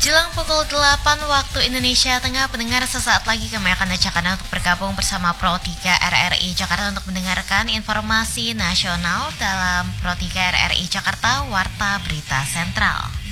Jelang pukul 8 waktu Indonesia Tengah, pendengar sesaat lagi kami akan ajak Anda untuk bergabung bersama Pro 3 RRI Jakarta untuk mendengarkan informasi nasional dalam Pro 3 RRI Jakarta Warta Berita Sentral.